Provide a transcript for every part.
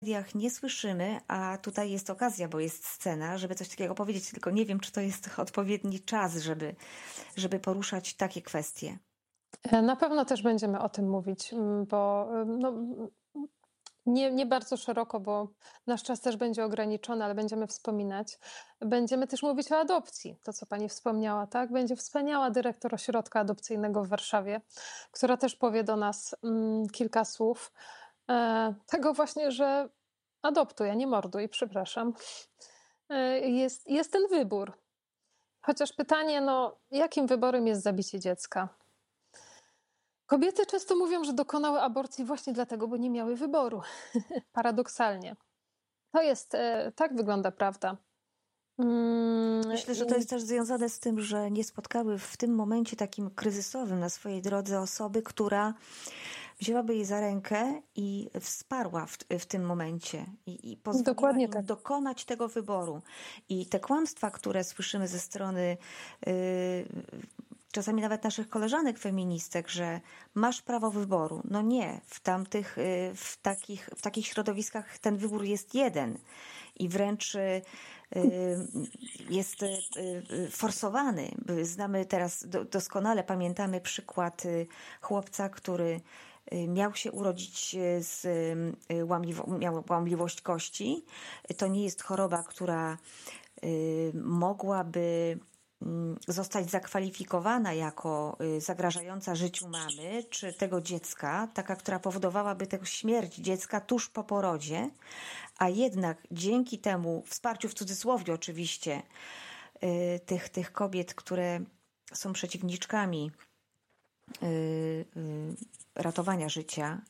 mediach nie słyszymy, a tutaj jest okazja, bo jest scena, żeby coś takiego powiedzieć, tylko nie wiem, czy to jest odpowiedni czas, żeby poruszać takie kwestie. Na pewno też będziemy o tym mówić, bo no, nie bardzo szeroko, bo nasz czas też będzie ograniczony, ale będziemy wspominać. Będziemy też mówić o adopcji, to co pani wspomniała, tak? Będzie wspaniała dyrektor ośrodka adopcyjnego w Warszawie, która też powie do nas kilka słów. Tego właśnie, że adoptuj, a nie morduj, przepraszam. Jest ten wybór. Chociaż pytanie, no, jakim wyborem jest zabicie dziecka? Kobiety często mówią, że dokonały aborcji właśnie dlatego, bo nie miały wyboru. Paradoksalnie. Tak wygląda prawda. Myślę, że to jest też związane z tym, że nie spotkały w tym momencie takim kryzysowym na swojej drodze osoby, która wzięłaby jej za rękę i wsparła w tym momencie i pozwoliła Dokładnie im tak. dokonać tego wyboru. I te kłamstwa, które słyszymy ze strony czasami nawet naszych koleżanek feministek, że masz prawo wyboru. No nie, w takich środowiskach ten wybór jest jeden i wręcz jest forsowany. Znamy teraz doskonale, pamiętamy przykład chłopca, który miał się urodzić miał łamliwość kości. To nie jest choroba, która mogłaby zostać zakwalifikowana jako zagrażająca życiu mamy czy tego dziecka, taka, która powodowałaby tę śmierć dziecka tuż po porodzie, a jednak dzięki temu wsparciu, w cudzysłowie oczywiście, tych kobiet, które są przeciwniczkami ratowania życia,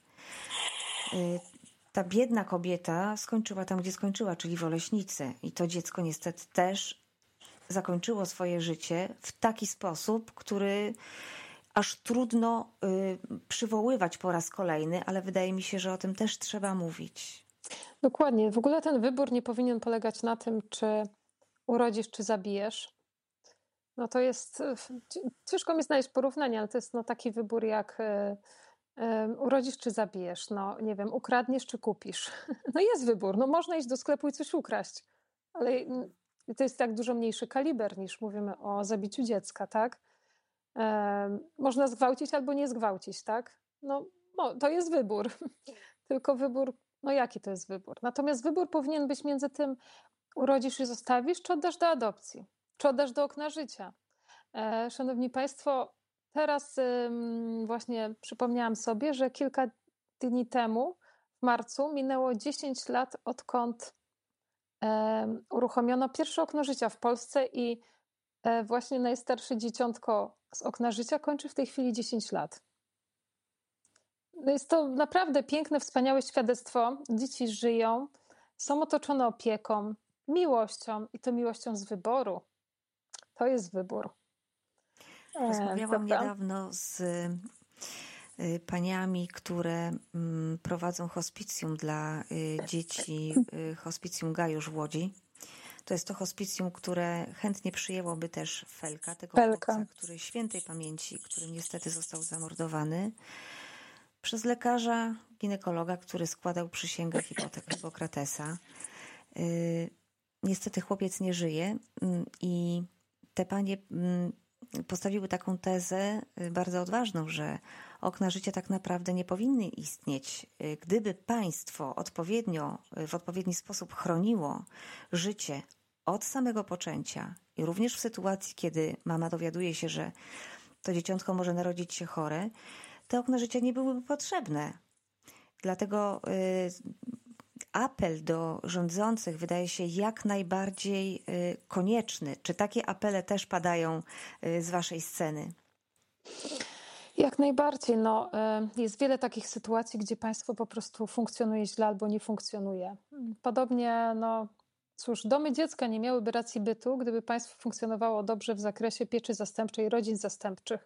ta biedna kobieta skończyła tam, gdzie skończyła, czyli w Oleśnicy. I to dziecko niestety też zakończyło swoje życie w taki sposób, który aż trudno przywoływać po raz kolejny, ale wydaje mi się, że o tym też trzeba mówić. Dokładnie. W ogóle ten wybór nie powinien polegać na tym, czy urodzisz, czy zabijesz. No to jest, ciężko mi znaleźć porównanie, ale to jest taki wybór jak urodzisz, czy zabijesz. No nie wiem, ukradniesz, czy kupisz. No jest wybór. No można iść do sklepu i coś ukraść, ale to jest tak dużo mniejszy kaliber niż mówimy o zabiciu dziecka, tak? Można zgwałcić albo nie zgwałcić, tak? No to jest wybór. Tylko wybór, no jaki to jest wybór? Natomiast wybór powinien być między tym, urodzisz i zostawisz, czy oddasz do adopcji, czy oddasz do okna życia. Szanowni Państwo, teraz właśnie przypomniałam sobie, że kilka dni temu, w marcu, minęło 10 lat, odkąd uruchomiono pierwsze okno życia w Polsce i właśnie najstarsze dzieciątko z okna życia kończy w tej chwili 10 lat. No jest to naprawdę piękne, wspaniałe świadectwo. Dzieci żyją, są otoczone opieką, miłością i to miłością z wyboru. To jest wybór. Rozmawiałam niedawno z paniami, które prowadzą hospicjum dla dzieci, hospicjum Gajusz w Łodzi. To jest to hospicjum, które chętnie przyjęłoby też Felka, tego chłopca, który świętej pamięci, który niestety został zamordowany przez lekarza, ginekologa, który składał przysięgę Hipokratesa. Niestety chłopiec nie żyje i te panie postawiły taką tezę bardzo odważną, że okna życia tak naprawdę nie powinny istnieć. Gdyby państwo w odpowiedni sposób chroniło życie od samego poczęcia i również w sytuacji, kiedy mama dowiaduje się, że to dzieciątko może narodzić się chore, te okna życia nie byłyby potrzebne. Dlatego apel do rządzących wydaje się jak najbardziej konieczny. Czy takie apele też padają z waszej sceny? Jak najbardziej. Jest wiele takich sytuacji, gdzie państwo po prostu funkcjonuje źle albo nie funkcjonuje. Podobnie, cóż, domy dziecka nie miałyby racji bytu, gdyby państwo funkcjonowało dobrze w zakresie pieczy zastępczej, rodzin zastępczych.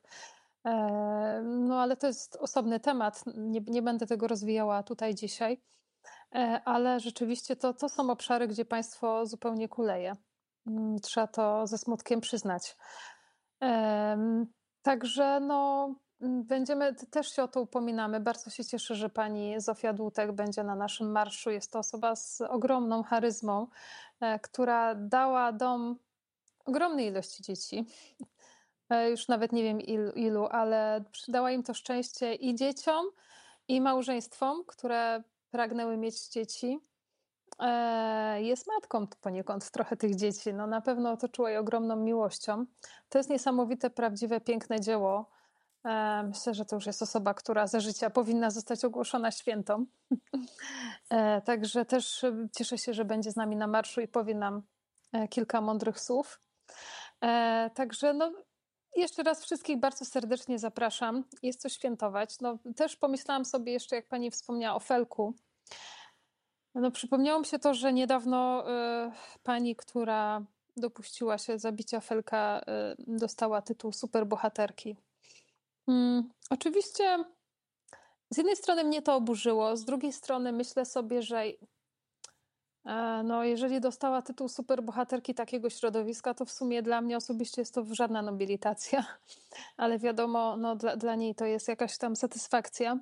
Ale to jest osobny temat. Nie będę tego rozwijała tutaj dzisiaj. Ale rzeczywiście to są obszary, gdzie państwo zupełnie kuleje. Trzeba to ze smutkiem przyznać. Także też się o to upominamy. Bardzo się cieszę, że pani Zofia Dłutek będzie na naszym marszu. Jest to osoba z ogromną charyzmą, która dała dom ogromnej ilości dzieci. Już nawet nie wiem ilu, ale przydała im to szczęście i dzieciom, i małżeństwom, które pragnęły mieć dzieci. Jest matką poniekąd trochę tych dzieci. No, na pewno otoczyła je ogromną miłością. To jest niesamowite, prawdziwe, piękne dzieło. Myślę, że to już jest osoba, która za życia powinna zostać ogłoszona świętą. Także też cieszę się, że będzie z nami na marszu i powie nam kilka mądrych słów. Także no, jeszcze raz wszystkich bardzo serdecznie zapraszam. Jest co świętować. No, też pomyślałam sobie jeszcze, jak pani wspomniała o Felku. No, przypomniało mi się to, że niedawno pani, która dopuściła się zabicia Felka, dostała tytuł superbohaterki. Oczywiście z jednej strony mnie to oburzyło, z drugiej strony myślę sobie, że no, jeżeli dostała tytuł superbohaterki takiego środowiska, to w sumie dla mnie osobiście jest to żadna nobilitacja, ale wiadomo, no, dla niej to jest jakaś tam satysfakcja.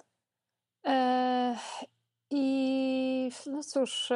I no cóż,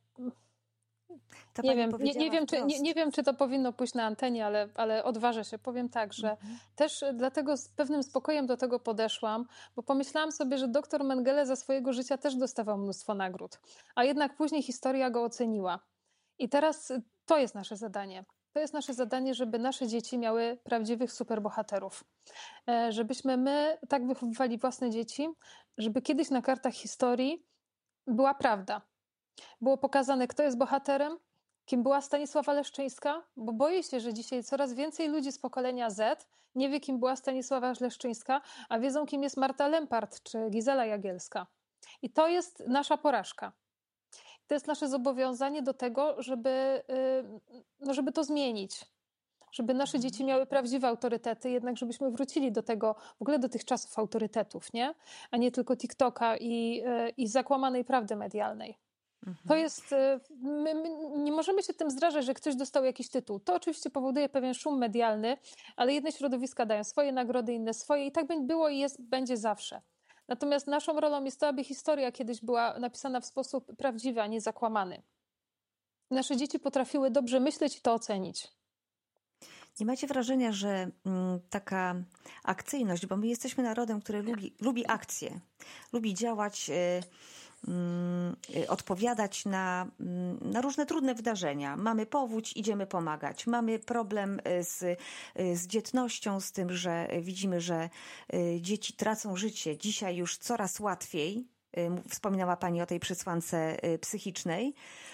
To nie pani wiem, powiedziała wprost. nie wiem, czy to powinno pójść na antenie, ale odważę się, powiem tak, że też dlatego z pewnym spokojem do tego podeszłam, bo pomyślałam sobie, że doktor Mengele za swojego życia też dostawał mnóstwo nagród, a jednak później historia go oceniła. I teraz to jest nasze zadanie. To jest nasze zadanie, żeby nasze dzieci miały prawdziwych superbohaterów. Żebyśmy my tak wychowywali własne dzieci, żeby kiedyś na kartach historii była prawda. Było pokazane, kto jest bohaterem, kim była Stanisława Leszczyńska, bo boję się, że dzisiaj coraz więcej ludzi z pokolenia Z nie wie, kim była Stanisława Leszczyńska, a wiedzą, kim jest Marta Lempart czy Gizela Jagielska. I to jest nasza porażka. To jest nasze zobowiązanie do tego, żeby to zmienić. Żeby nasze dzieci miały prawdziwe autorytety, jednak żebyśmy wrócili do tego, w ogóle do tych czasów autorytetów, nie? A nie tylko TikToka i zakłamanej prawdy medialnej. To jest, my nie możemy się tym zrażać, że ktoś dostał jakiś tytuł. To oczywiście powoduje pewien szum medialny, ale jedne środowiska dają swoje nagrody, inne swoje i tak było i będzie zawsze. Natomiast naszą rolą jest to, aby historia kiedyś była napisana w sposób prawdziwy, a nie zakłamany. Nasze dzieci potrafiły dobrze myśleć i to ocenić. Nie macie wrażenia, że taka akcyjność, bo my jesteśmy narodem, który lubi akcje, lubi działać, odpowiadać na różne trudne wydarzenia. Mamy powódź, idziemy pomagać. Mamy problem z dzietnością, z tym, że widzimy, że dzieci tracą życie dzisiaj już coraz łatwiej. Wspominała pani o tej przesłance psychicznej.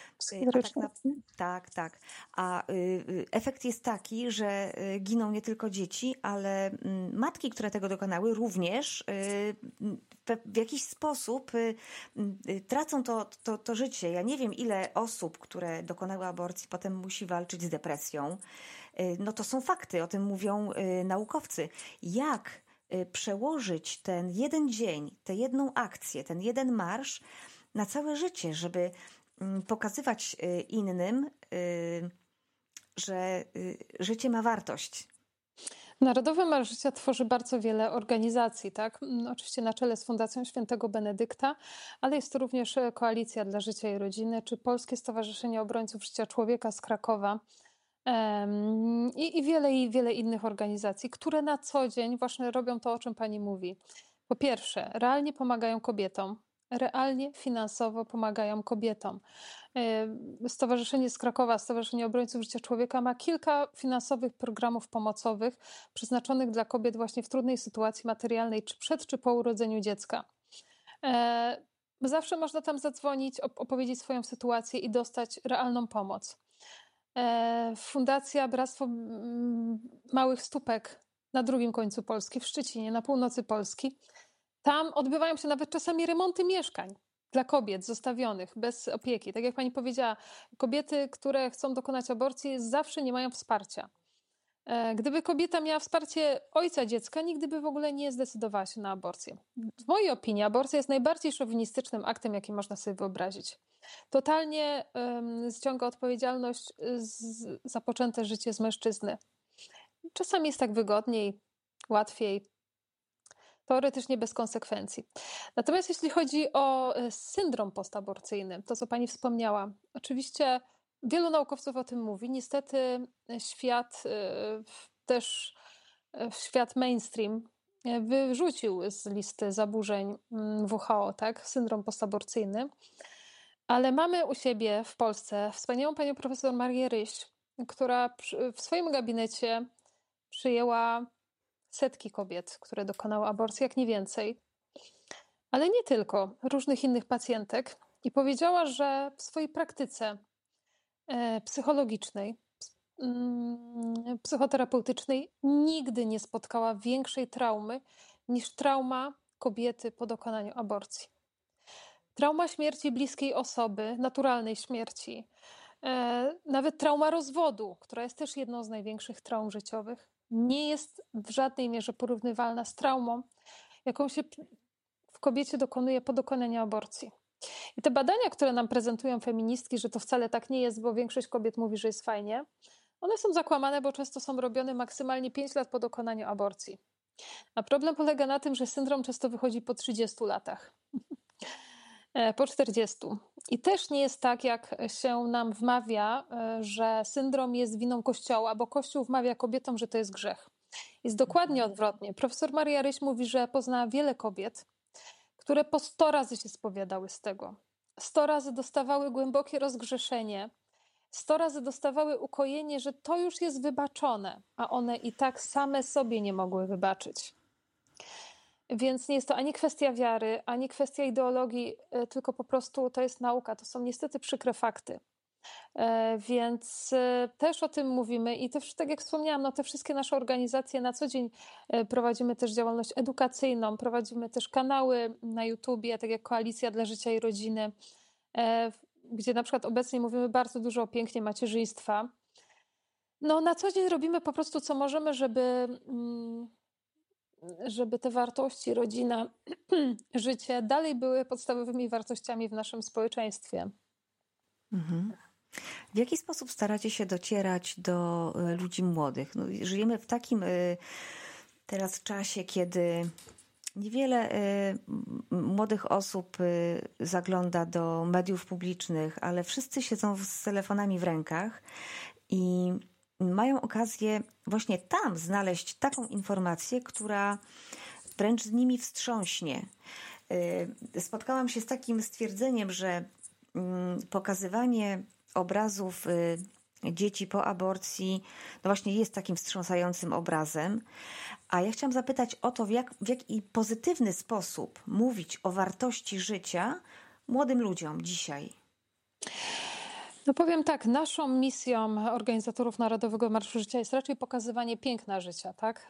Tak. A efekt jest taki, że giną nie tylko dzieci, ale matki, które tego dokonały, również w jakiś sposób tracą to życie. Ja nie wiem, ile osób, które dokonały aborcji, potem musi walczyć z depresją. No to są fakty, o tym mówią naukowcy. Jak przełożyć ten jeden dzień, tę jedną akcję, ten jeden marsz na całe życie, żeby pokazywać innym, że życie ma wartość. Narodowy Marsz Życia tworzy bardzo wiele organizacji, tak? Oczywiście na czele z Fundacją Świętego Benedykta, ale jest to również Koalicja dla Życia i Rodziny, czy Polskie Stowarzyszenie Obrońców Życia Człowieka z Krakowa i wiele innych organizacji, które na co dzień właśnie robią to, o czym pani mówi. Po pierwsze, realnie pomagają kobietom. Realnie finansowo pomagają kobietom. Stowarzyszenie z Krakowa, Stowarzyszenie Obrońców Życia Człowieka ma kilka finansowych programów pomocowych przeznaczonych dla kobiet właśnie w trudnej sytuacji materialnej, czy przed, czy po urodzeniu dziecka. Zawsze można tam zadzwonić, opowiedzieć swoją sytuację i dostać realną pomoc. Fundacja Bractwo Małych Stópek na drugim końcu Polski, w Szczecinie, na północy Polski. Tam odbywają się nawet czasami remonty mieszkań dla kobiet zostawionych bez opieki. Tak jak pani powiedziała, kobiety, które chcą dokonać aborcji, zawsze nie mają wsparcia. Gdyby kobieta miała wsparcie ojca dziecka, nigdy by w ogóle nie zdecydowała się na aborcję. W mojej opinii aborcja jest najbardziej szowinistycznym aktem, jaki można sobie wyobrazić. Totalnie ściąga odpowiedzialność za poczęte życie z mężczyzny. Czasami jest tak wygodniej, łatwiej, teoretycznie bez konsekwencji. Natomiast jeśli chodzi o syndrom postaborcyjny, to co pani wspomniała, oczywiście wielu naukowców o tym mówi. Niestety świat też świat mainstream wyrzucił z listy zaburzeń WHO, tak, syndrom postaborcyjny. Ale mamy u siebie w Polsce wspaniałą panią profesor Marię Ryś, która w swoim gabinecie przyjęła setki kobiet, które dokonały aborcji, jak nie więcej. Ale nie tylko, różnych innych pacjentek. I powiedziała, że w swojej praktyce psychologicznej, psychoterapeutycznej nigdy nie spotkała większej traumy niż trauma kobiety po dokonaniu aborcji. Trauma śmierci bliskiej osoby, naturalnej śmierci, nawet trauma rozwodu, która jest też jedną z największych traum życiowych, nie jest w żadnej mierze porównywalna z traumą, jaką się w kobiecie dokonuje po dokonaniu aborcji. I te badania, które nam prezentują feministki, że to wcale tak nie jest, bo większość kobiet mówi, że jest fajnie, one są zakłamane, bo często są robione maksymalnie 5 lat po dokonaniu aborcji. A problem polega na tym, że syndrom często wychodzi po 30 latach. Po 40. I też nie jest tak, jak się nam wmawia, że syndrom jest winą Kościoła, bo Kościół wmawia kobietom, że to jest grzech. Jest dokładnie odwrotnie. Profesor Maria Ryś mówi, że poznała wiele kobiet, które po 100 razy się spowiadały z tego. 100 razy dostawały głębokie rozgrzeszenie. 100 razy dostawały ukojenie, że to już jest wybaczone, a one i tak same sobie nie mogły wybaczyć. Więc nie jest to ani kwestia wiary, ani kwestia ideologii, tylko po prostu to jest nauka. To są niestety przykre fakty. Więc też o tym mówimy i też, tak jak wspomniałam, no te wszystkie nasze organizacje na co dzień prowadzimy też działalność edukacyjną, prowadzimy też kanały na YouTubie, tak jak Koalicja dla Życia i Rodziny, gdzie na przykład obecnie mówimy bardzo dużo o pięknie macierzyństwa. No na co dzień robimy po prostu co możemy, żeby te wartości, rodzina, życie dalej były podstawowymi wartościami w naszym społeczeństwie. Mhm. W jaki sposób staracie się docierać do ludzi młodych? No, żyjemy w takim teraz czasie, kiedy niewiele młodych osób zagląda do mediów publicznych, ale wszyscy siedzą z telefonami w rękach i mają okazję właśnie tam znaleźć taką informację, która wręcz z nimi wstrząśnie. Spotkałam się z takim stwierdzeniem, że pokazywanie obrazów dzieci po aborcji no właśnie jest takim wstrząsającym obrazem. A ja chciałam zapytać o to, w jaki pozytywny sposób mówić o wartości życia młodym ludziom dzisiaj. No powiem tak, naszą misją organizatorów Narodowego Marszu Życia jest raczej pokazywanie piękna życia, tak?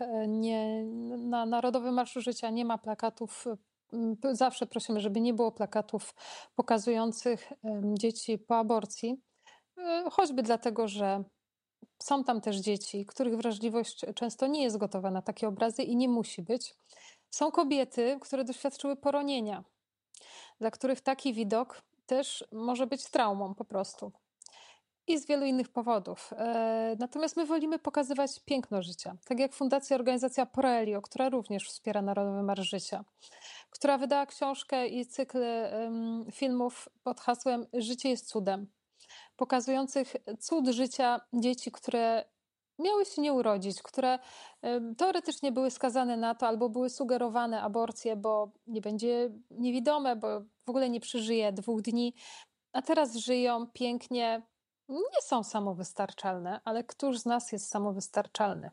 Na Narodowym Marszu Życia nie ma plakatów. Zawsze prosimy, żeby nie było plakatów pokazujących dzieci po aborcji, choćby dlatego, że są tam też dzieci, których wrażliwość często nie jest gotowa na takie obrazy i nie musi być. Są kobiety, które doświadczyły poronienia, dla których taki widok też może być traumą po prostu. I z wielu innych powodów. Natomiast my wolimy pokazywać piękno życia. Tak jak Fundacja Organizacja Porelio, która również wspiera Narodowy Marsz Życia, która wydała książkę i cykl filmów pod hasłem Życie jest cudem, pokazujących cud życia dzieci, które miały się nie urodzić, które teoretycznie były skazane na to albo były sugerowane aborcję, bo nie będzie niewidome, bo w ogóle nie przeżyje 2 dni, a teraz żyją pięknie. Nie są samowystarczalne, ale któż z nas jest samowystarczalny?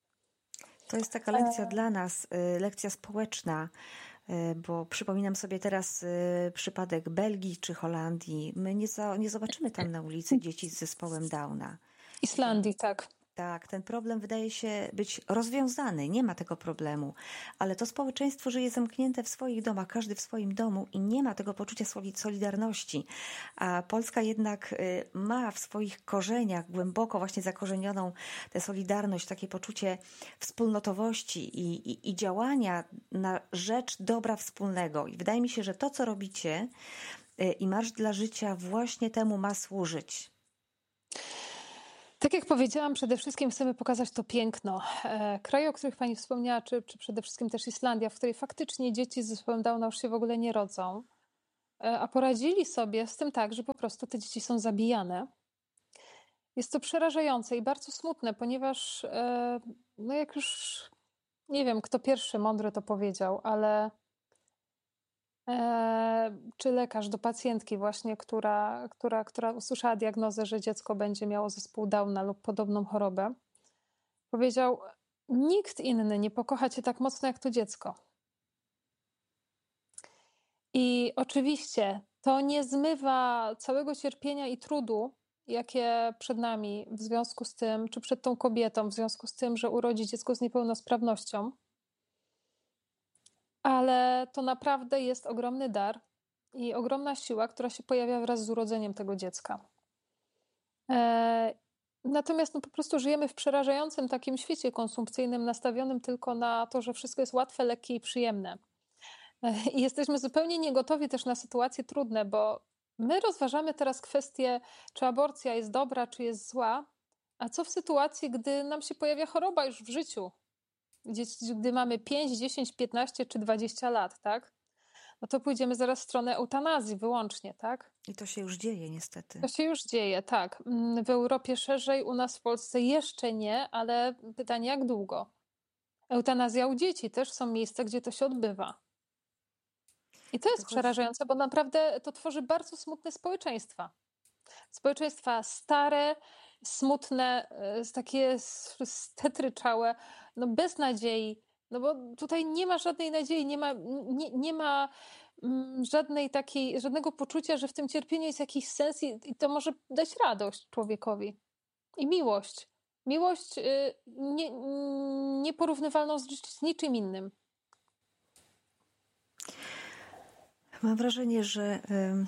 To jest taka lekcja dla nas, lekcja społeczna, bo przypominam sobie teraz przypadek Belgii czy Holandii. My nie zobaczymy tam na ulicy dzieci z zespołem Downa. Islandii, tak. Tak, ten problem wydaje się być rozwiązany, nie ma tego problemu, ale to społeczeństwo żyje zamknięte w swoich domach, każdy w swoim domu i nie ma tego poczucia solidarności. A Polska jednak ma w swoich korzeniach głęboko właśnie zakorzenioną tę solidarność, takie poczucie wspólnotowości i działania na rzecz dobra wspólnego. I wydaje mi się, że to, co robicie i Marsz dla Życia właśnie temu ma służyć. Tak jak powiedziałam, przede wszystkim chcemy pokazać to piękno. Kraje, o których pani wspomniała, czy przede wszystkim też Islandia, w której faktycznie dzieci z zespołem Downa już się w ogóle nie rodzą, a poradzili sobie z tym tak, że po prostu te dzieci są zabijane. Jest to przerażające i bardzo smutne, ponieważ no jak już nie wiem, kto pierwszy mądry to powiedział, ale czy lekarz do pacjentki właśnie, która usłyszała diagnozę, że dziecko będzie miało zespół Downa lub podobną chorobę, powiedział: nikt inny nie pokocha cię tak mocno jak to dziecko. I oczywiście to nie zmywa całego cierpienia i trudu, jakie przed nami w związku z tym, czy przed tą kobietą, w związku z tym, że urodzi dziecko z niepełnosprawnością, ale to naprawdę jest ogromny dar i ogromna siła, która się pojawia wraz z urodzeniem tego dziecka. Natomiast no, po prostu żyjemy w przerażającym takim świecie konsumpcyjnym, nastawionym tylko na to, że wszystko jest łatwe, lekkie i przyjemne. I jesteśmy zupełnie niegotowi też na sytuacje trudne, bo my rozważamy teraz kwestię, czy aborcja jest dobra, czy jest zła, a co w sytuacji, gdy nam się pojawia choroba już w życiu, gdy mamy 5, 10, 15 czy 20 lat, tak? No to pójdziemy zaraz w stronę eutanazji wyłącznie, tak? I to się już dzieje niestety. To się już dzieje, tak. W Europie szerzej, u nas w Polsce jeszcze nie, ale pytanie, jak długo? Eutanazja u dzieci też są miejsca, gdzie to się odbywa. I to jest przerażające, bo naprawdę to tworzy bardzo smutne społeczeństwa. Społeczeństwa stare, smutne, takie stetryczałe, no bez nadziei, no bo tutaj nie ma żadnej nadziei, nie ma żadnego poczucia, że w tym cierpieniu jest jakiś sens i to może dać radość człowiekowi. I miłość. Miłość nieporównywalną z niczym innym. Mam wrażenie, że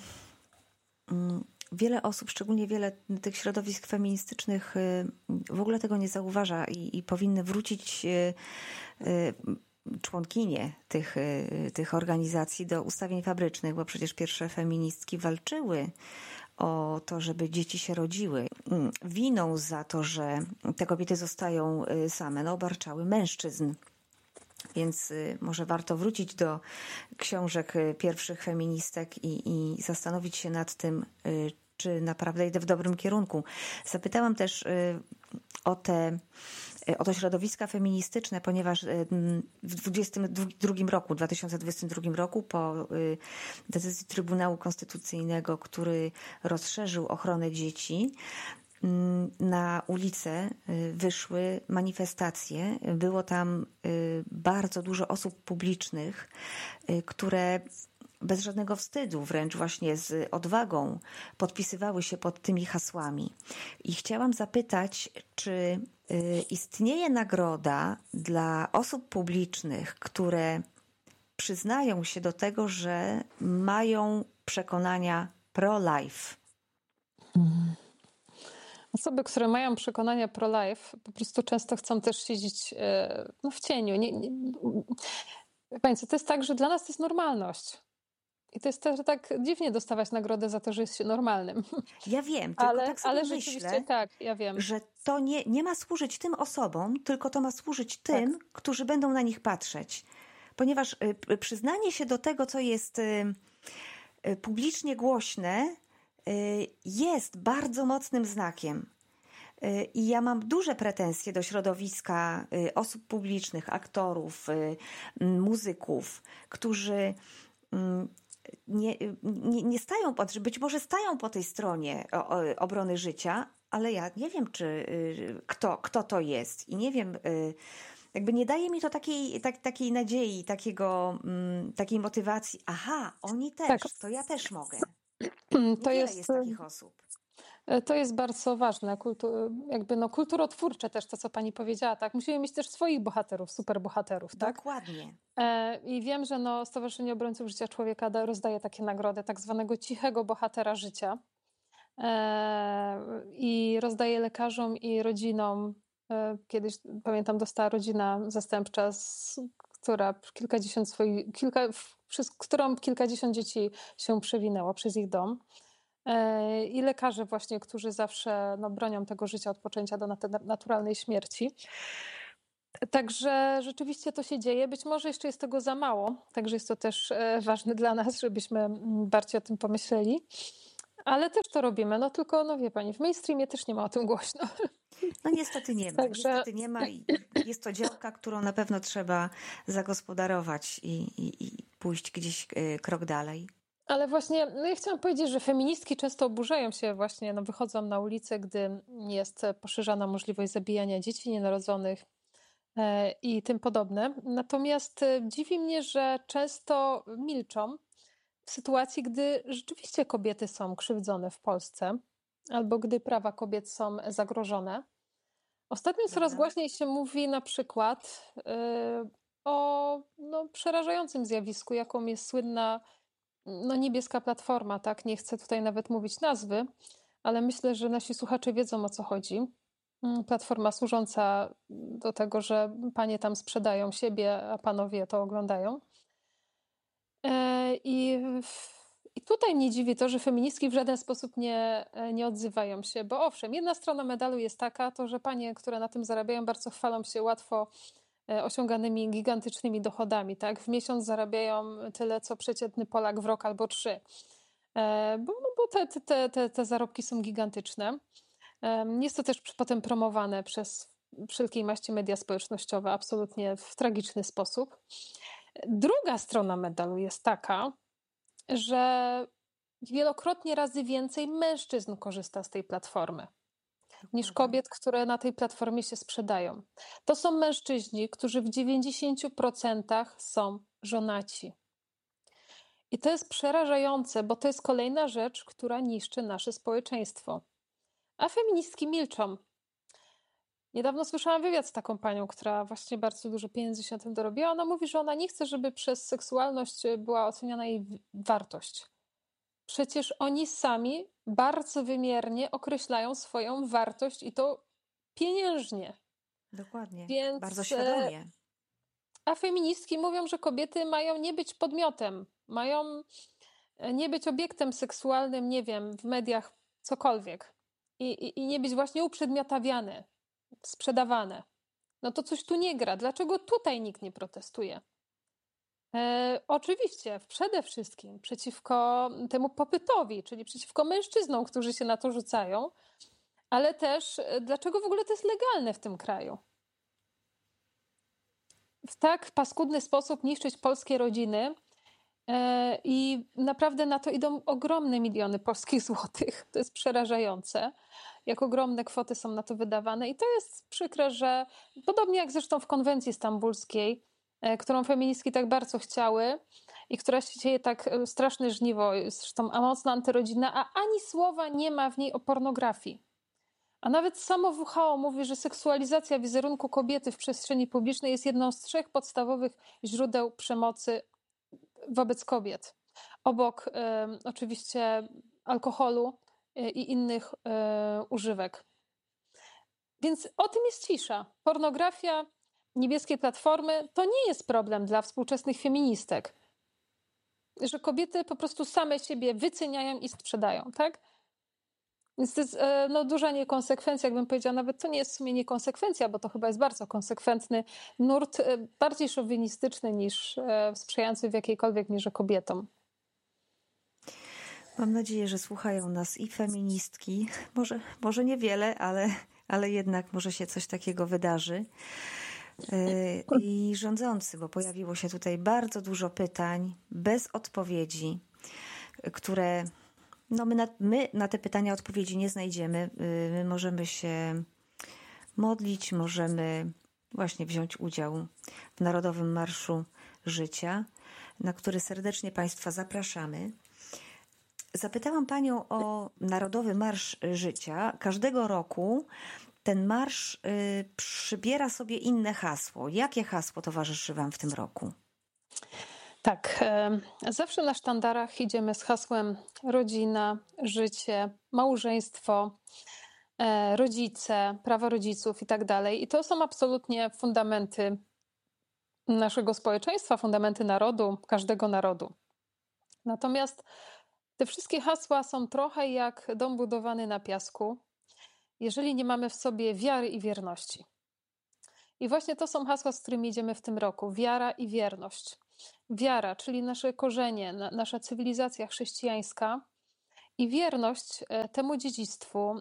wiele osób, szczególnie wiele tych środowisk feministycznych w ogóle tego nie zauważa i powinny wrócić członkinie tych organizacji do ustawień fabrycznych, bo przecież pierwsze feministki walczyły o to, żeby dzieci się rodziły. Winą za to, że te kobiety zostają same, no obarczały mężczyzn. Więc może warto wrócić do książek pierwszych feministek i zastanowić się nad tym, czy naprawdę idę w dobrym kierunku. Zapytałam też o to środowiska feministyczne, ponieważ w 2022 roku po decyzji Trybunału Konstytucyjnego, który rozszerzył ochronę dzieci, na ulicę wyszły manifestacje. Było tam bardzo dużo osób publicznych, które bez żadnego wstydu, wręcz właśnie z odwagą podpisywały się pod tymi hasłami. I chciałam zapytać, czy istnieje nagroda dla osób publicznych, które przyznają się do tego, że mają przekonania pro-life? Osoby, które mają przekonania pro-life, po prostu często chcą też siedzieć w cieniu. Państwo, to jest tak, że dla nas to jest normalność. I to jest też tak dziwnie dostawać nagrodę za to, że jest się normalnym. Ja wiem, tylko tak sobie rzeczywiście tak, ja wiem. Że to nie ma służyć tym osobom, tylko to ma służyć tym, którzy będą na nich patrzeć. Ponieważ przyznanie się do tego, co jest publicznie głośne, jest bardzo mocnym znakiem. I ja mam duże pretensje do środowiska osób publicznych, aktorów, muzyków, którzy nie stają, być może stają po tej stronie obrony życia, ale ja nie wiem, kto to jest i nie wiem, jakby nie daje mi to takiej nadziei, takiej motywacji. Aha, oni też, to ja też mogę. To jest takich osób. To jest bardzo ważne, kulturotwórcze też to, co pani powiedziała, tak? Musimy mieć też swoich bohaterów, superbohaterów, tak? Dokładnie. I wiem, że Stowarzyszenie Obrońców Życia Człowieka rozdaje takie nagrody, tak zwanego cichego bohatera życia. I rozdaje lekarzom i rodzinom. Kiedyś, pamiętam, dostała rodzina zastępcza, przez którą kilkadziesiąt dzieci się przewinęło przez ich dom. i lekarze właśnie, którzy zawsze bronią tego życia od poczęcia do naturalnej śmierci. Także rzeczywiście to się dzieje. Być może jeszcze jest tego za mało, także jest to też ważne dla nas, żebyśmy bardziej o tym pomyśleli. Ale też to robimy, tylko wie pani, w mainstreamie też nie ma o tym głośno. No niestety nie ma. Także... Niestety nie ma i jest to działka, którą na pewno trzeba zagospodarować i pójść gdzieś krok dalej. Ale właśnie, ja chciałam powiedzieć, że feministki często oburzają się właśnie, wychodzą na ulicę, gdy jest poszerzana możliwość zabijania dzieci nienarodzonych i tym podobne. Natomiast dziwi mnie, że często milczą w sytuacji, gdy rzeczywiście kobiety są krzywdzone w Polsce albo gdy prawa kobiet są zagrożone. Ostatnio coraz głośniej się mówi na przykład o przerażającym zjawisku, jaką jest słynna niebieska platforma, tak? Nie chcę tutaj nawet mówić nazwy, ale myślę, że nasi słuchacze wiedzą, o co chodzi. Platforma służąca do tego, że panie tam sprzedają siebie, a panowie to oglądają. I tutaj mnie dziwi to, że feministki w żaden sposób nie odzywają się, bo owszem, jedna strona medalu jest taka, to że panie, które na tym zarabiają, bardzo chwalą się łatwo osiąganymi gigantycznymi dochodami. Tak? W miesiąc zarabiają tyle, co przeciętny Polak w rok albo 3. Bo te zarobki są gigantyczne. Jest to też potem promowane przez wszelkiej maści media społecznościowe absolutnie w tragiczny sposób. Druga strona medalu jest taka, że wielokrotnie razy więcej mężczyzn korzysta z tej platformy niż kobiet, które na tej platformie się sprzedają. To są mężczyźni, którzy w 90% są żonaci. I to jest przerażające, bo to jest kolejna rzecz, która niszczy nasze społeczeństwo. A feministki milczą. Niedawno słyszałam wywiad z taką panią, która właśnie bardzo dużo pieniędzy się na tym dorobiła. Ona mówi, że ona nie chce, żeby przez seksualność była oceniana jej wartość. Przecież oni sami bardzo wymiernie określają swoją wartość i to pieniężnie. Dokładnie, Więc, bardzo świadomie. A feministki mówią, że kobiety mają nie być podmiotem, mają nie być obiektem seksualnym, nie wiem, w mediach, cokolwiek. I nie być właśnie uprzedmiotawiane, sprzedawane. No to coś tu nie gra. Dlaczego tutaj nikt nie protestuje? Oczywiście, przede wszystkim przeciwko temu popytowi, czyli przeciwko mężczyznom, którzy się na to rzucają, ale też dlaczego w ogóle to jest legalne w tym kraju? W tak paskudny sposób niszczyć polskie rodziny i naprawdę na to idą ogromne miliony polskich złotych. To jest przerażające, jak ogromne kwoty są na to wydawane i to jest przykre, że podobnie jak zresztą w konwencji stambulskiej, którą feministki tak bardzo chciały i która się dzieje tak straszne żniwo, zresztą mocno antyrodzinna, a ani słowa nie ma w niej o pornografii. A nawet samo WHO mówi, że seksualizacja wizerunku kobiety w przestrzeni publicznej jest jedną z 3 podstawowych źródeł przemocy wobec kobiet. Obok oczywiście alkoholu i innych używek. Więc o tym jest cisza. Pornografia, niebieskie platformy to nie jest problem dla współczesnych feministek. Że kobiety po prostu same siebie wyceniają i sprzedają, tak? Więc to jest duża niekonsekwencja, jakbym powiedziała, nawet to nie jest w sumie niekonsekwencja, bo to chyba jest bardzo konsekwentny nurt, bardziej szowinistyczny niż sprzyjający w jakiejkolwiek mierze kobietom. Mam nadzieję, że słuchają nas i feministki, może niewiele, ale jednak może się coś takiego wydarzy. I rządzący, bo pojawiło się tutaj bardzo dużo pytań bez odpowiedzi, które my na te pytania odpowiedzi nie znajdziemy. My możemy się modlić, możemy właśnie wziąć udział w Narodowym Marszu Życia, na który serdecznie Państwa zapraszamy. Zapytałam Panią o Narodowy Marsz Życia. Każdego roku ten marsz przybiera sobie inne hasło. Jakie hasło towarzyszy Wam w tym roku? Tak, zawsze na sztandarach idziemy z hasłem rodzina, życie, małżeństwo, rodzice, prawa rodziców i tak dalej. I to są absolutnie fundamenty naszego społeczeństwa, fundamenty narodu, każdego narodu. Natomiast Te wszystkie hasła są trochę jak dom budowany na piasku, jeżeli nie mamy w sobie wiary i wierności. I właśnie to są hasła, z którymi idziemy w tym roku. Wiara i wierność. Wiara, czyli nasze korzenie, nasza cywilizacja chrześcijańska i wierność temu dziedzictwu,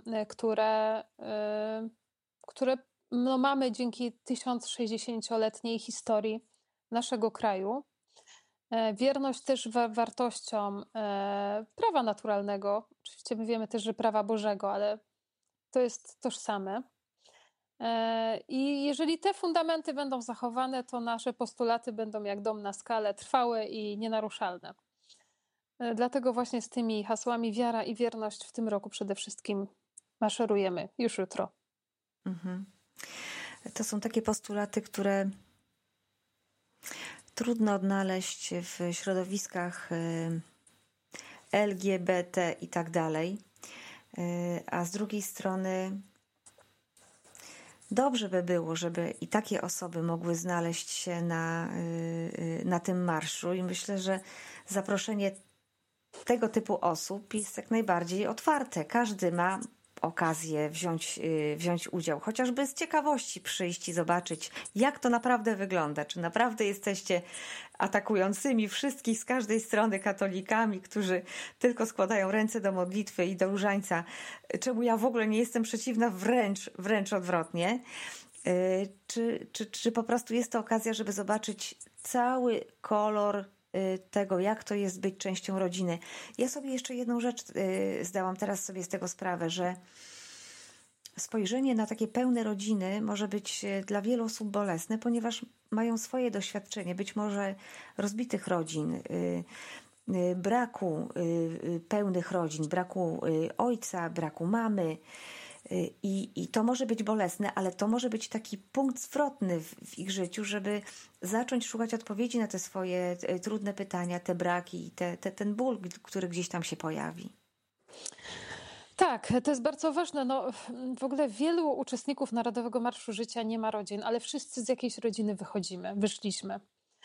które mamy dzięki 1060-letniej historii naszego kraju. Wierność też wartościom prawa naturalnego. Oczywiście my wiemy też, że prawa Bożego, ale to jest tożsame. I jeżeli te fundamenty będą zachowane, to nasze postulaty będą jak dom na skale, trwałe i nienaruszalne. Dlatego właśnie z tymi hasłami wiara i wierność w tym roku przede wszystkim maszerujemy już jutro. Mhm. To są takie postulaty, które trudno odnaleźć w środowiskach LGBT i tak dalej. A z drugiej strony dobrze by było, żeby i takie osoby mogły znaleźć się na tym marszu i myślę, że zaproszenie tego typu osób jest jak najbardziej otwarte. Każdy ma okazję wziąć udział, chociażby z ciekawości przyjść i zobaczyć, jak to naprawdę wygląda. Czy naprawdę jesteście atakującymi wszystkich z każdej strony katolikami, którzy tylko składają ręce do modlitwy i do różańca, czemu ja w ogóle nie jestem przeciwna, wręcz odwrotnie. Czy po prostu jest to okazja, żeby zobaczyć cały kolor tego, jak to jest być częścią rodziny. Ja sobie jeszcze jedną rzecz zdałam teraz sobie z tego sprawę, że spojrzenie na takie pełne rodziny może być dla wielu osób bolesne, ponieważ mają swoje doświadczenie, być może rozbitych rodzin, braku pełnych rodzin, braku ojca, braku mamy. I to może być bolesne, ale to może być taki punkt zwrotny w ich życiu, żeby zacząć szukać odpowiedzi na te swoje trudne pytania, te braki i ten ból, który gdzieś tam się pojawi. Tak, to jest bardzo ważne. W ogóle wielu uczestników Narodowego Marszu Życia nie ma rodzin, ale wszyscy z jakiejś rodziny wyszliśmy.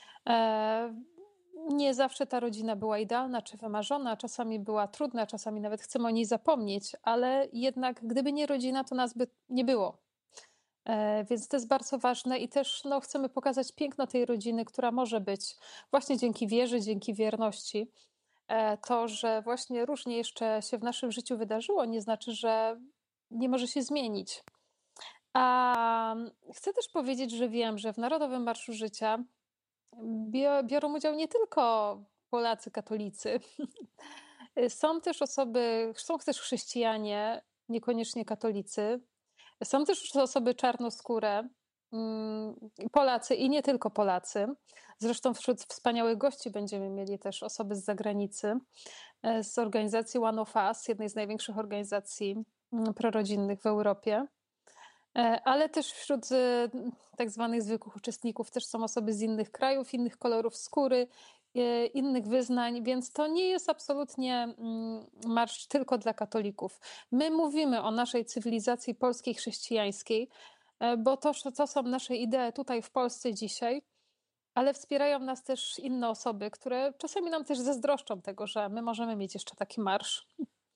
Nie zawsze ta rodzina była idealna czy wymarzona, czasami była trudna, czasami nawet chcemy o niej zapomnieć, ale jednak gdyby nie rodzina, to nas by nie było. Więc to jest bardzo ważne i też chcemy pokazać piękno tej rodziny, która może być właśnie dzięki wierze, dzięki wierności. To, że właśnie różnie jeszcze się w naszym życiu wydarzyło, nie znaczy, że nie może się zmienić. A chcę też powiedzieć, że wiem, że w Narodowym Marszu Życia biorą udział nie tylko Polacy katolicy. Są też chrześcijanie, niekoniecznie katolicy. Są też osoby czarnoskóre, Polacy i nie tylko Polacy. Zresztą wśród wspaniałych gości będziemy mieli też osoby z zagranicy, z organizacji One of Us, jednej z największych organizacji prorodzinnych w Europie. Ale też wśród tak zwanych zwykłych uczestników też są osoby z innych krajów, innych kolorów skóry, innych wyznań, więc to nie jest absolutnie marsz tylko dla katolików. My mówimy o naszej cywilizacji polskiej chrześcijańskiej, bo to są nasze idee tutaj w Polsce dzisiaj, ale wspierają nas też inne osoby, które czasami nam też zazdroszczą tego, że my możemy mieć jeszcze taki marsz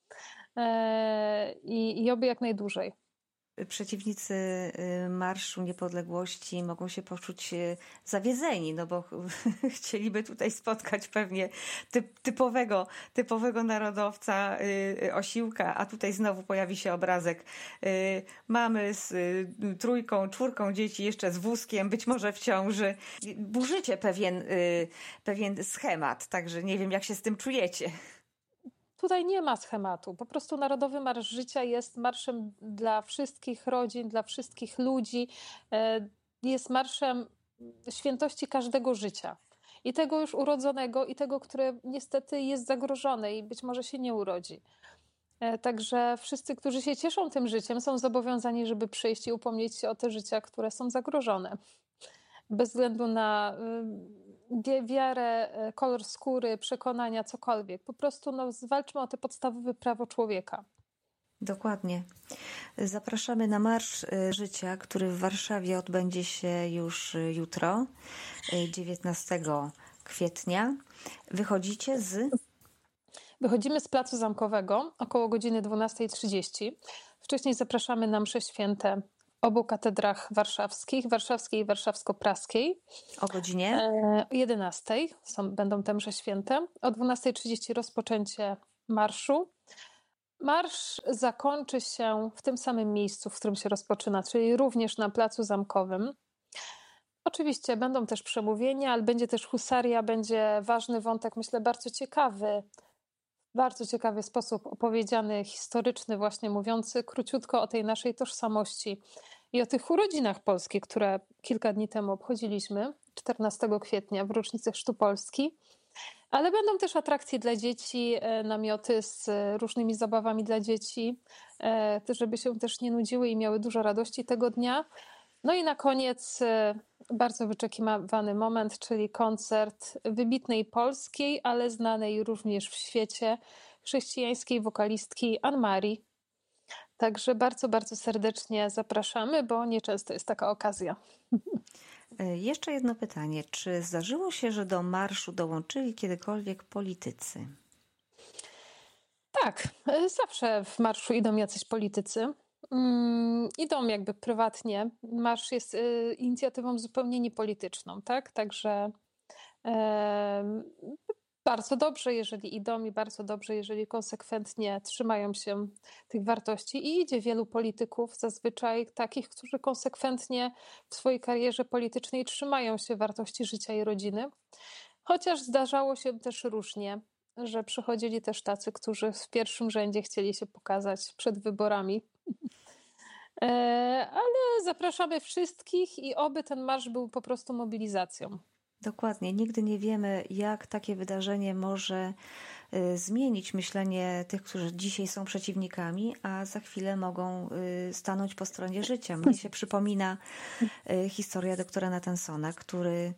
i oby jak najdłużej. Przeciwnicy Marszu Niepodległości mogą się poczuć zawiedzeni, bo chcieliby tutaj spotkać pewnie typowego narodowca, osiłka, a tutaj znowu pojawi się obrazek mamy z trójką, czwórką dzieci, jeszcze z wózkiem, być może w ciąży. Burzycie pewien schemat, także nie wiem, jak się z tym czujecie. Tutaj nie ma schematu. Po prostu Narodowy Marsz Życia jest marszem dla wszystkich rodzin, dla wszystkich ludzi. Jest marszem świętości każdego życia. I tego już urodzonego, i tego, które niestety jest zagrożone i być może się nie urodzi. Także wszyscy, którzy się cieszą tym życiem, są zobowiązani, żeby przyjść i upomnieć się o te życia, które są zagrożone. Bez względu na wiarę, kolor skóry, przekonania, cokolwiek. Po prostu walczmy o te podstawowe prawo człowieka. Dokładnie. Zapraszamy na Marsz Życia, który w Warszawie odbędzie się już jutro, 19 kwietnia. Wychodzicie z... Wychodzimy z Placu Zamkowego około godziny 12:30. Wcześniej zapraszamy na msze święte w obu katedrach warszawskiej i warszawsko-praskiej. O godzinie? O 11:00 będą te msze święte. O 12:30 rozpoczęcie marszu. Marsz zakończy się w tym samym miejscu, w którym się rozpoczyna, czyli również na Placu Zamkowym. Oczywiście będą też przemówienia, ale będzie też husaria, będzie ważny wątek, myślę, bardzo ciekawy sposób opowiedziany, historyczny, właśnie mówiący króciutko o tej naszej tożsamości i o tych urodzinach Polski, które kilka dni temu obchodziliśmy, 14 kwietnia w rocznicę Chrztu Polski. Ale będą też atrakcje dla dzieci, namioty z różnymi zabawami dla dzieci, żeby się też nie nudziły i miały dużo radości tego dnia. No i na koniec bardzo wyczekiwany moment, czyli koncert wybitnej polskiej, ale znanej również w świecie chrześcijańskiej wokalistki Anne-Marie. Także bardzo, bardzo serdecznie zapraszamy, bo nieczęsto jest taka okazja. Jeszcze jedno pytanie. Czy zdarzyło się, że do marszu dołączyli kiedykolwiek politycy? Tak, zawsze w marszu idą jacyś politycy. Idą jakby prywatnie. Marsz jest inicjatywą zupełnie niepolityczną, tak? Także bardzo dobrze, jeżeli idą i bardzo dobrze, jeżeli konsekwentnie trzymają się tych wartości. I idzie wielu polityków, zazwyczaj takich, którzy konsekwentnie w swojej karierze politycznej trzymają się wartości życia i rodziny. Chociaż zdarzało się też różnie, że przychodzili też tacy, którzy w pierwszym rzędzie chcieli się pokazać przed wyborami. Ale zapraszamy wszystkich i oby ten marsz był po prostu mobilizacją. Dokładnie. Nigdy nie wiemy, jak takie wydarzenie może zmienić myślenie tych, którzy dzisiaj są przeciwnikami, a za chwilę mogą stanąć po stronie życia. Mnie się przypomina historia doktora Nathansona, który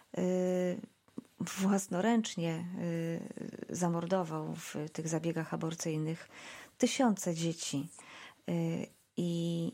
własnoręcznie zamordował w tych zabiegach aborcyjnych tysiące dzieci. I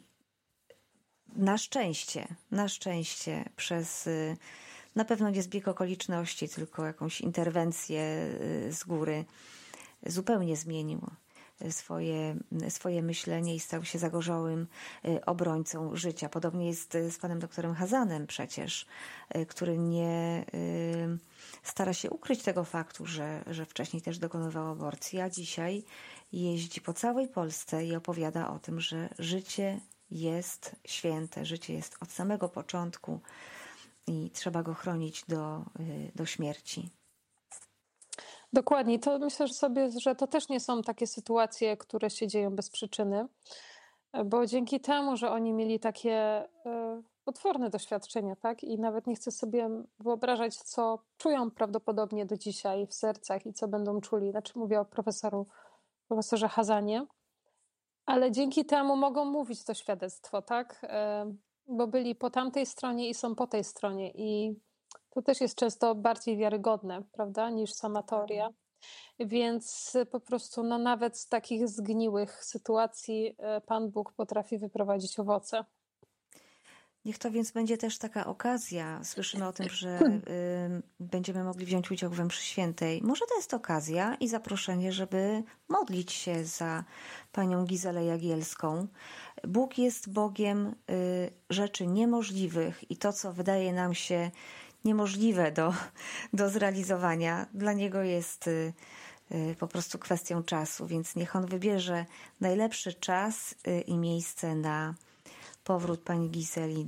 na szczęście przez na pewno nie zbieg okoliczności, tylko jakąś interwencję z góry zupełnie zmienił swoje myślenie i stał się zagorzałym obrońcą życia. Podobnie jest z panem doktorem Hazanem przecież, który nie stara się ukryć tego faktu, że wcześniej też dokonywał aborcji, a dzisiaj jeździ po całej Polsce i opowiada o tym, że życie jest święte, życie jest od samego początku i trzeba go chronić do śmierci. Dokładnie. To myślę sobie, że to też nie są takie sytuacje, które się dzieją bez przyczyny, bo dzięki temu, że oni mieli takie potworne doświadczenia, tak? I nawet nie chcę sobie wyobrażać, co czują prawdopodobnie do dzisiaj w sercach i co będą czuli. Znaczy mówię o profesorze Hazanie, ale dzięki temu mogą mówić to świadectwo, tak? Bo byli po tamtej stronie i są po tej stronie i to też jest często bardziej wiarygodne, prawda, niż sama teoria. Więc po prostu nawet z takich zgniłych sytuacji Pan Bóg potrafi wyprowadzić owoce. Niech to więc będzie też taka okazja. Słyszymy o tym, że będziemy mogli wziąć udział we mszy świętej. Może to jest okazja i zaproszenie, żeby modlić się za panią Gizelę Jagielską. Bóg jest Bogiem rzeczy niemożliwych i to, co wydaje nam się niemożliwe do zrealizowania, dla Niego jest po prostu kwestią czasu, więc niech On wybierze najlepszy czas i miejsce na powrót pani Gizeli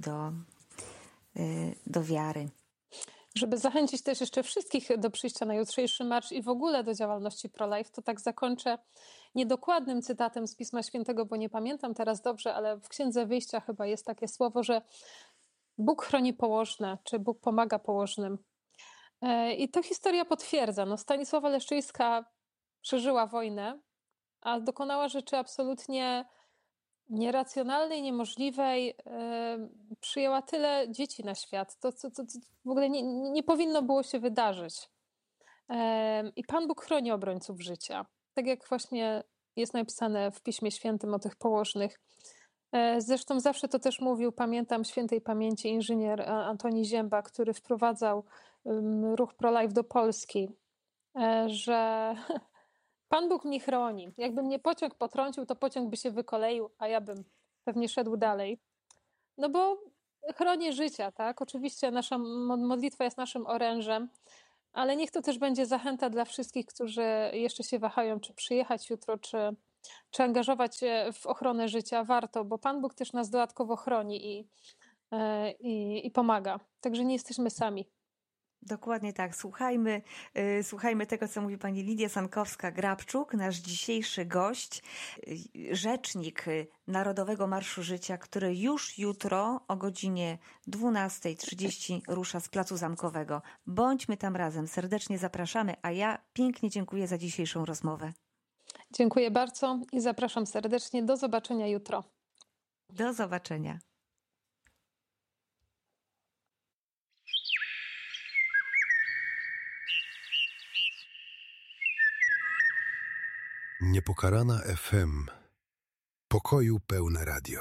do wiary. Żeby zachęcić też jeszcze wszystkich do przyjścia na jutrzejszy marsz i w ogóle do działalności pro-life, to tak zakończę niedokładnym cytatem z Pisma Świętego, bo nie pamiętam teraz dobrze, ale w Księdze Wyjścia chyba jest takie słowo, że Bóg chroni położne, czy Bóg pomaga położnym. I to historia potwierdza. No, Stanisława Leszczyńska przeżyła wojnę, a dokonała rzeczy absolutnie nieracjonalnej, niemożliwej. Przyjęła tyle dzieci na świat. To w ogóle nie powinno było się wydarzyć. I Pan Bóg chroni obrońców życia. Tak jak właśnie jest napisane w Piśmie Świętym o tych położnych. Zresztą zawsze to też mówił, pamiętam świętej pamięci inżynier Antoni Zięba, który wprowadzał ruch pro-life do Polski, że Pan Bóg mnie chroni. Jakby mnie pociąg potrącił, to pociąg by się wykoleił, a ja bym pewnie szedł dalej. No bo chroni życia, tak? Oczywiście nasza modlitwa jest naszym orężem, ale niech to też będzie zachęta dla wszystkich, którzy jeszcze się wahają, czy przyjechać jutro, czy angażować się w ochronę życia. Warto, bo Pan Bóg też nas dodatkowo chroni i pomaga. Także nie jesteśmy sami. Dokładnie tak. Słuchajmy tego, co mówi pani Lidia Sankowska-Grabczuk, nasz dzisiejszy gość, rzecznik Narodowego Marszu Życia, który już jutro o godzinie 12:30 rusza z Placu Zamkowego. Bądźmy tam razem. Serdecznie zapraszamy, a ja pięknie dziękuję za dzisiejszą rozmowę. Dziękuję bardzo i zapraszam serdecznie. Do zobaczenia jutro. Do zobaczenia. Niepokalana FM. Pokoju pełne radio.